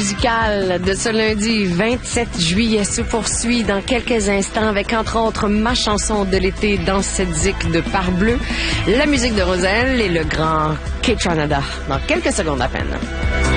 musicale de ce lundi 27 juillet se poursuit dans quelques instants avec, entre autres, ma chanson de l'été dans cette zik de Parbleu, la musique de Roselle et le grand K-Tranada dans quelques secondes à peine.